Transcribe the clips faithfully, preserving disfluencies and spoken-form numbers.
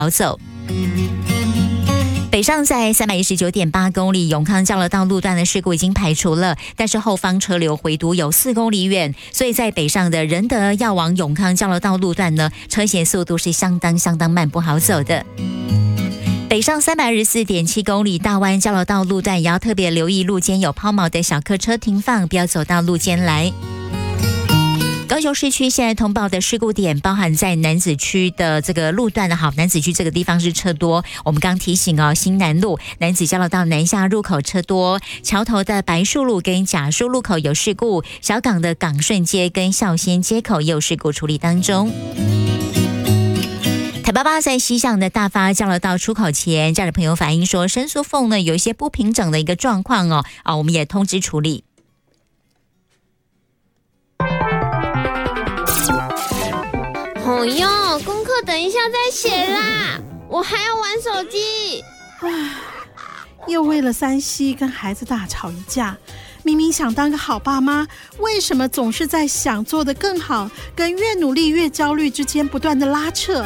好走。北上在三百一十九点八公里永康交流道路段的事故已经排除了，但是后方车流回堵有四公里远，所以在北上的仁德要往永康交流道路段呢，车行速度是相当相当慢，不好走的。北上三百二十四点七公里大湾交流道路段也要特别留意路肩有抛锚的小客车停放，不要走到路肩来。高雄市区现在通报的事故点包含在楠梓区的这个路段的，好，楠梓区这个地方是车多，我们刚提醒哦，新南路楠梓交流道南下入口车多，桥头的白树路跟甲树路口有事故，小港的港顺街跟孝先街口也有事故处理当中。台八八在西向的大发交流道出口前，家的朋友反映说，伸缩缝呢有一些不平整的一个状况哦，啊，我们也通知处理。 哦哟，功课等一下再写啦，我还要玩手机。 唉，又为了三 C 跟孩子大吵一架。明明想当个好爸妈，为什么总是在想做得更好跟越努力越焦虑之间不断的拉扯？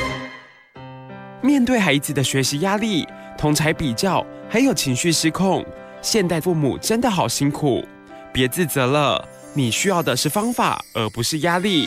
面对孩子的学习压力、同侪比较，还有情绪失控，现代父母真的好辛苦。别自责了，你需要的是方法，而不是压力。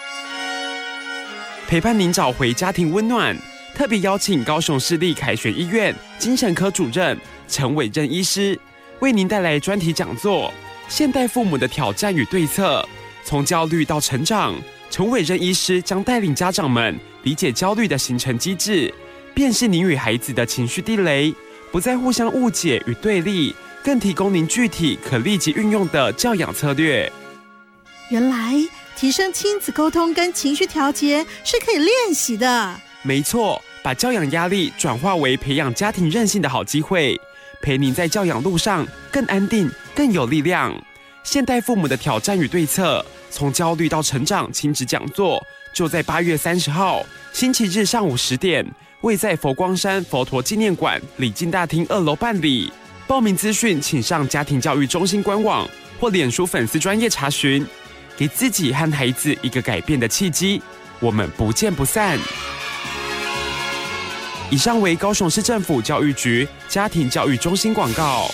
陪伴您找回家庭温暖，特别邀请高雄市立凯旋医院精神科主任陈伟任医师，为您带来专题讲座《现代父母的挑战与对策》，从焦虑到成长，陈伟任医师将带领家长们理解焦虑的形成机制，辨识您与孩子的情绪地雷，不再互相误解与对立，更提供您具体可立即运用的教养策略。 原来提升亲子沟通跟情绪调节是可以练习的。 没错，把教养压力转化为培养家庭韧性的好机会，陪您在教养路上更安定、更有力量。现代父母的挑战与对策，从焦虑到成长亲子讲座，就在八月三十号星期日上午十点，位在佛光山佛陀纪念馆礼敬大厅二楼办理。报名资讯请上家庭教育中心官网或脸书粉丝专页查询。给自己和孩子一个改变的契机，我们不见不散。以上为高雄市政府教育局家庭教育中心广告。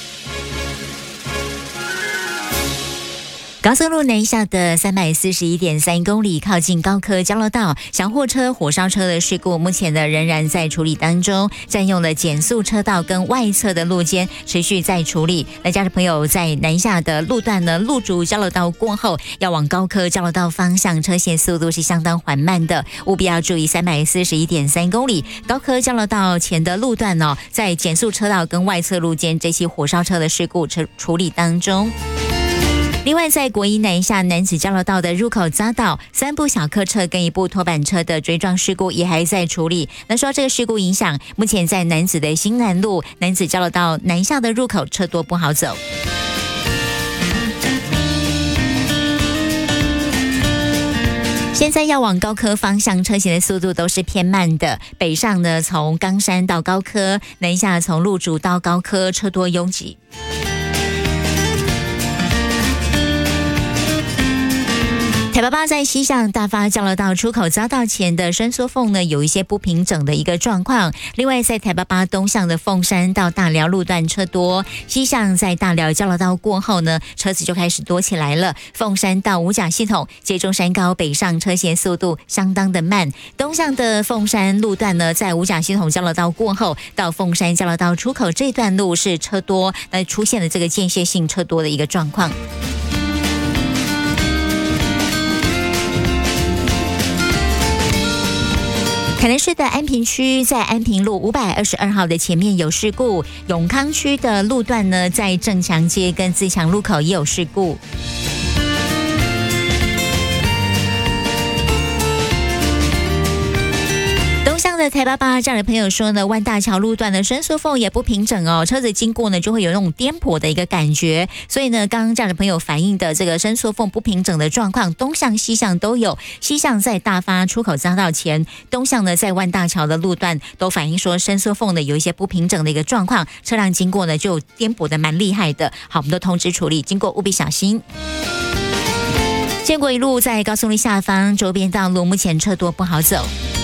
高速路南下的三百四十一点三公里，靠近高科交流道，小货车、火烧车的事故，目前呢仍然在处理当中，占用了减速车道跟外侧的路肩，持续在处理。那家的朋友在南下的路段呢，路竹交流道过后，要往高科交流道方向，车线速度是相当缓慢的，务必要注意三百四十一点三公里高科交流道前的路段哦，在减速车道跟外侧路肩这起火烧车的事故处理当中。另外，在国一南下楠梓交流道的入口匝道，三部小客车跟一部拖板车的追撞事故也还在处理。那说到这个事故影响，目前在楠梓的新南路楠梓交流道南下的入口车多不好走。现在要往高科方向，车行的速度都是偏慢的。北上呢，从冈山到高科，南下从路竹到高科，车多拥挤。台八八在西向大发交流道出口匝道前的伸缩缝呢，有一些不平整的一个状况。另外，在台八八东向的凤山到大寮路段车多，西向在大寮交流道过后呢，车子就开始多起来了。凤山到五甲系统接中山高北上车线速度相当的慢。东向的凤山路段呢，在五甲系统交流道过后到凤山交流道出口这段路是车多，那出现了这个间歇性车多的一个状况。台南市的安平区在安平路五百二十二号的前面有事故，永康区的路段呢，在正强街跟自强路口也有事故。东向的台八八这样的朋友说呢，万大桥路段的伸缩缝也不平整哦，车子经过呢就会有那种颠簸的一个感觉，所以呢，刚刚这样的朋友反映的这个伸缩缝不平整的状况，东向西向都有。西向在大发出口匝道前，东向呢在万大桥的路段都反映说伸缩缝呢有一些不平整的一个状况，车辆经过呢就颠簸的蛮厉害的。好，我们都通知处理，经过务必小心。建国一路在高速路下方周边道路目前车多不好走。